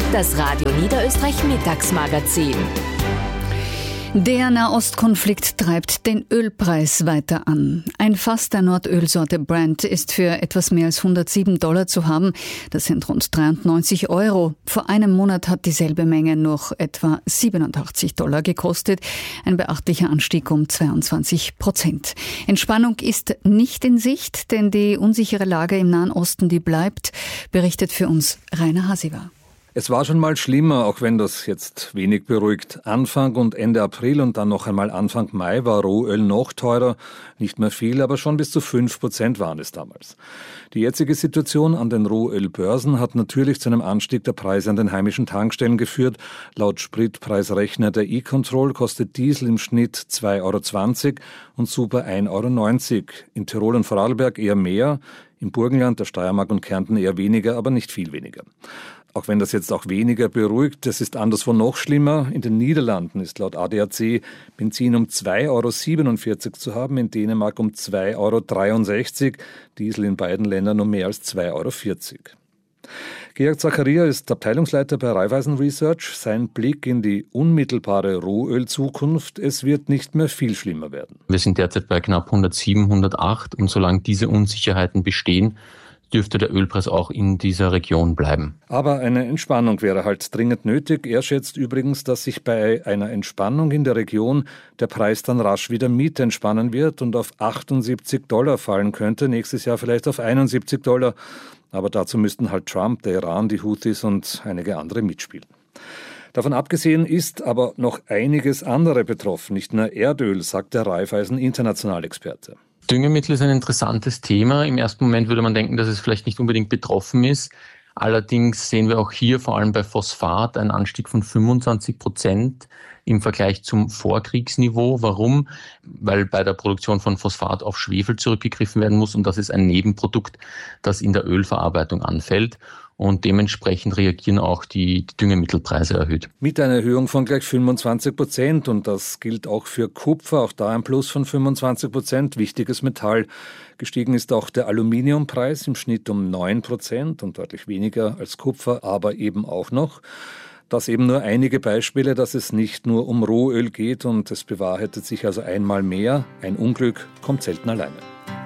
Das Radio Niederösterreich Mittagsmagazin. Der Nahostkonflikt treibt den Ölpreis weiter an. Ein Fass der Nordölsorte Brent ist für etwas mehr als $107 zu haben. Das sind rund 93 €. Vor einem Monat hat dieselbe Menge noch etwa $87 gekostet. Ein beachtlicher Anstieg um 22%. Entspannung ist nicht in Sicht, denn die unsichere Lage im Nahen Osten, die bleibt, berichtet für uns Rainer Hasiwa. Es war schon mal schlimmer, auch wenn das jetzt wenig beruhigt. Anfang und Ende April und dann noch einmal Anfang Mai war Rohöl noch teurer. Nicht mehr viel, aber schon bis zu 5% waren es damals. Die jetzige Situation an den Rohölbörsen hat natürlich zu einem Anstieg der Preise an den heimischen Tankstellen geführt. Laut Spritpreisrechner der E-Control kostet Diesel im Schnitt €2,20 und Super €1,90. In Tirol und Vorarlberg eher mehr, im Burgenland, der Steiermark und Kärnten eher weniger, aber nicht viel weniger. Auch wenn das jetzt auch weniger beruhigt, es ist anderswo noch schlimmer. In den Niederlanden ist laut ADAC Benzin um €2,47 zu haben, in Dänemark um €2,63, Diesel in beiden Ländern um mehr als €2,40. Georg Zachariah ist Abteilungsleiter bei Raiffeisen Research. Sein Blick in die unmittelbare Rohölzukunft: Es wird nicht mehr viel schlimmer werden. Wir sind derzeit bei knapp 107, 108 und solange diese Unsicherheiten bestehen, dürfte der Ölpreis auch in dieser Region bleiben. Aber eine Entspannung wäre halt dringend nötig. Er schätzt übrigens, dass sich bei einer Entspannung in der Region der Preis dann rasch wieder mit entspannen wird und auf $78 fallen könnte, nächstes Jahr vielleicht auf $71. Aber dazu müssten halt Trump, der Iran, die Houthis und einige andere mitspielen. Davon abgesehen ist aber noch einiges andere betroffen, nicht nur Erdöl, sagt der Raiffeisen International-Experte. Düngemittel ist ein interessantes Thema. Im ersten Moment würde man denken, dass es vielleicht nicht unbedingt betroffen ist. Allerdings sehen wir auch hier vor allem bei Phosphat einen Anstieg von 25% im Vergleich zum Vorkriegsniveau. Warum? Weil bei der Produktion von Phosphat auf Schwefel zurückgegriffen werden muss und das ist ein Nebenprodukt, das in der Ölverarbeitung anfällt. Und dementsprechend reagieren auch die Düngemittelpreise erhöht. Mit einer Erhöhung von gleich 25% und das gilt auch für Kupfer, auch da ein Plus von 25%, wichtiges Metall. Gestiegen ist auch der Aluminiumpreis im Schnitt um 9% und deutlich weniger als Kupfer, aber eben auch noch. Das eben nur einige Beispiele, dass es nicht nur um Rohöl geht und es bewahrheitet sich also einmal mehr, ein Unglück kommt selten alleine.